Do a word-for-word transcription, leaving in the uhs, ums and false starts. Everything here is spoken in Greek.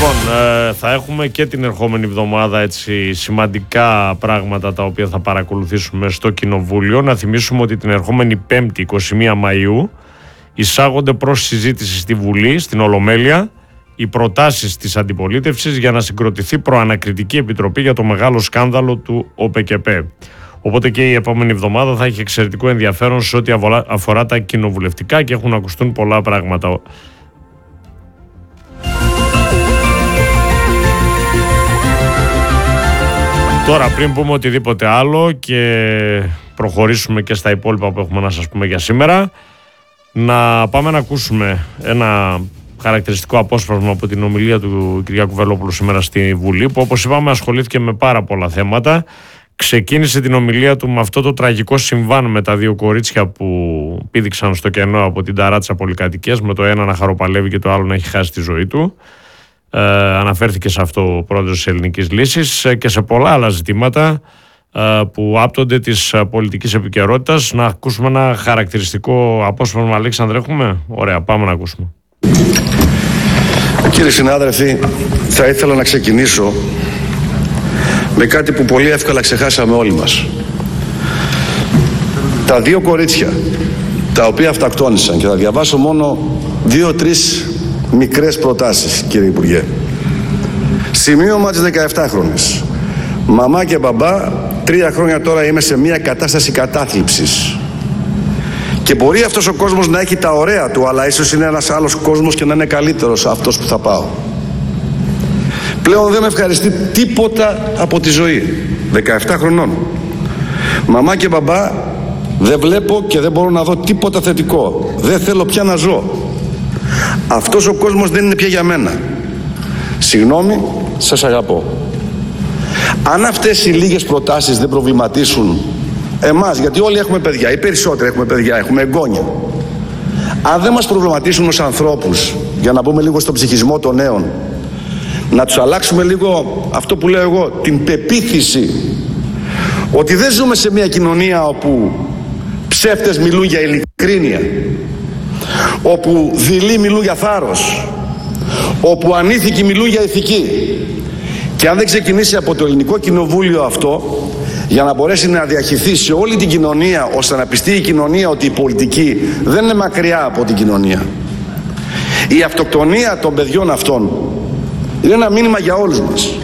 Λοιπόν, ε, θα έχουμε και την ερχόμενη εβδομάδα έτσι, σημαντικά πράγματα τα οποία θα παρακολουθήσουμε στο Κοινοβούλιο. Να θυμίσουμε ότι την ερχόμενη Πέμπτη, εικοστή πρώτη Μαΐου, εισάγονται προς συζήτηση στη Βουλή, στην Ολομέλεια, οι προτάσεις της αντιπολίτευσης για να συγκροτηθεί προανακριτική επιτροπή για το μεγάλο σκάνδαλο του ΟΠΕΚΕΠΕ. Οπότε και η επόμενη εβδομάδα θα έχει εξαιρετικό ενδιαφέρον σε ό,τι αφορά τα κοινοβουλευτικά και έχουν ακουστούν πολλά πράγματα. Τώρα, πριν πούμε οτιδήποτε άλλο και προχωρήσουμε και στα υπόλοιπα που έχουμε να σας πούμε για σήμερα, να πάμε να ακούσουμε ένα χαρακτηριστικό απόσπασμα από την ομιλία του Κυριάκου Βελόπουλου σήμερα στη Βουλή, που όπως είπαμε ασχολήθηκε με πάρα πολλά θέματα. Ξεκίνησε την ομιλία του με αυτό το τραγικό συμβάν με τα δύο κορίτσια που πήδηξαν στο κενό από την ταράτσα πολυκατοικίας, με το ένα να χαροπαλεύει και το άλλο να έχει χάσει τη ζωή του. Ε, αναφέρθηκε σε αυτό ο πρόεδρος της Ελληνικής Λύσης και σε πολλά άλλα ζητήματα ε, που άπτονται της πολιτικής επικαιρότητας. Να ακούσουμε ένα χαρακτηριστικό απόσπασμα. Αλέξανδρε, έχουμε? Ωραία, πάμε να ακούσουμε. Κύριοι συνάδελφοι, θα ήθελα να ξεκινήσω με κάτι που πολύ εύκολα ξεχάσαμε όλοι μας. Τα δύο κορίτσια τα οποία αυτοκτόνησαν, και θα διαβάσω μόνο δύο-τρεις μικρές προτάσεις, κύριε Υπουργέ. Σημείωμα της δεκαεφτάχρονης. Μαμά και μπαμπά, τρία χρόνια τώρα είμαι σε μια κατάσταση κατάθλιψης. Και μπορεί αυτός ο κόσμος να έχει τα ωραία του, αλλά ίσως είναι ένας άλλος κόσμος και να είναι καλύτερος αυτός που θα πάω. Πλέον δεν με ευχαριστεί τίποτα από τη ζωή. δεκαεπτά χρονών. Μαμά και μπαμπά, δεν βλέπω και δεν μπορώ να δω τίποτα θετικό. Δεν θέλω πια να ζω. Αυτός ο κόσμος δεν είναι πια για μένα. Συγγνώμη, σας αγαπώ. Αν αυτές οι λίγες προτάσεις δεν προβληματίσουν εμάς, γιατί όλοι έχουμε παιδιά, οι περισσότεροι έχουμε παιδιά, έχουμε εγγόνια. Αν δεν μας προβληματίσουν ως ανθρώπους, για να μπούμε λίγο στον ψυχισμό των νέων, να τους αλλάξουμε λίγο αυτό που λέω εγώ, την πεποίθηση ότι δεν ζούμε σε μια κοινωνία όπου ψεύτες μιλούν για ειλικρίνεια, όπου δειλοί μιλούν για θάρρος, όπου ανήθικοι μιλούν για ηθική. Και αν δεν ξεκινήσει από το Ελληνικό Κοινοβούλιο αυτό, για να μπορέσει να διαχυθεί σε όλη την κοινωνία, ώστε να πιστεί η κοινωνία ότι η πολιτική δεν είναι μακριά από την κοινωνία. Η αυτοκτονία των παιδιών αυτών είναι ένα μήνυμα για όλους μας.